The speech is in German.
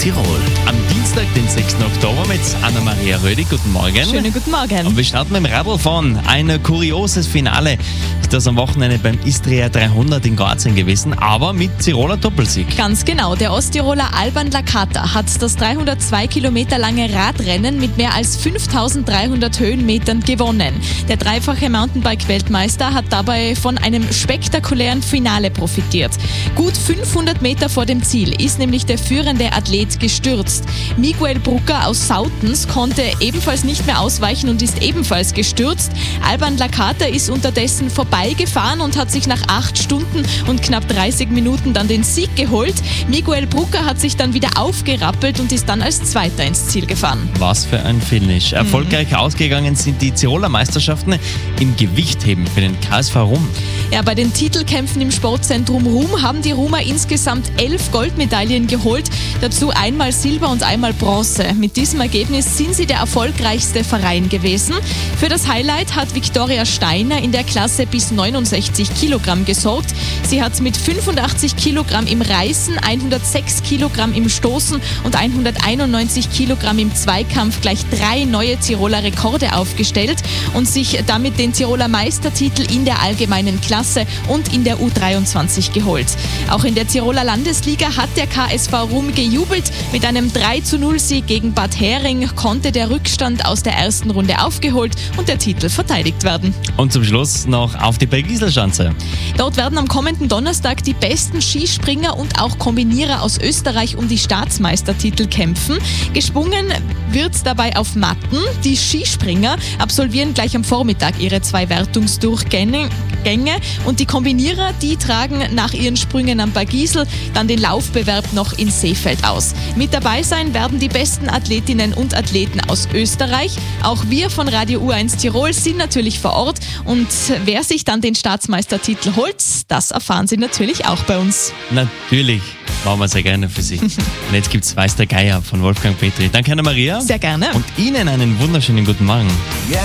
Tirol. Am Dienstag, den 6. Oktober mit Anna-Maria Rödig. Guten Morgen. Schönen guten Morgen. Und wir starten mit dem Radlfahren. Ein kurioses Finale ist das am Wochenende beim Istria 300 in Kroatien gewesen, aber mit Tiroler Doppelsieg. Ganz genau. Der Osttiroler Alban Lakata hat das 302 Kilometer lange Radrennen mit mehr als 5300 Höhenmetern gewonnen. Der dreifache Mountainbike-Weltmeister hat dabei von einem spektakulären Finale profitiert. Gut 500 Meter vor dem Ziel ist nämlich der führende Athlet gestürzt. Miguel Brucker aus Sautens konnte ebenfalls nicht mehr ausweichen und ist ebenfalls gestürzt. Alban Lakata ist unterdessen vorbeigefahren und hat sich nach 8 Stunden und knapp 30 Minuten dann den Sieg geholt. Miguel Brucker hat sich dann wieder aufgerappelt und ist dann als Zweiter ins Ziel gefahren. Was für ein Finish. Erfolgreich ausgegangen sind die Tiroler Meisterschaften im Gewichtheben für den KSV Rum. Ja, bei den Titelkämpfen im Sportzentrum Rum haben die Rumer insgesamt 11 Goldmedaillen geholt, dazu einmal Silber und einmal Bronze. Mit diesem Ergebnis sind sie der erfolgreichste Verein gewesen. Für das Highlight hat Viktoria Steiner in der Klasse bis 69 Kilogramm gesorgt. Sie hat mit 85 Kilogramm im Reißen, 106 Kilogramm im Stoßen und 191 Kilogramm im Zweikampf gleich 3 neue Tiroler Rekorde aufgestellt und sich damit den Tiroler Meistertitel in der allgemeinen Klasse und in der U23 geholt. Auch in der Tiroler Landesliga hat der KSV Rum gejubelt. Mit einem 3:0-Sieg gegen Bad Hering konnte der Rückstand aus der ersten Runde aufgeholt und der Titel verteidigt werden. Und zum Schluss noch auf die Bergisel-Schanze. Dort werden am kommenden Donnerstag die besten Skispringer und auch Kombinierer aus Österreich um die Staatsmeistertitel kämpfen. Gesprungen wird dabei auf Matten. Die Skispringer absolvieren gleich am Vormittag ihre 2 Wertungsdurchgänge und die Kombinierer, die tragen nach ihren Sprüngen am Bergisel dann den Laufbewerb noch in Seefeld aus. Mit dabei sein werden die besten Athletinnen und Athleten aus Österreich. Auch wir von Radio U1 Tirol sind natürlich vor Ort und wer sich dann den Staatsmeistertitel holt, das erfahren Sie natürlich auch bei uns. Natürlich, machen wir sehr gerne für Sie. Und jetzt gibt's Weiß der Geier von Wolfgang Petri. Danke, Anna-Maria. Sehr gerne. Und Ihnen einen wunderschönen guten Morgen.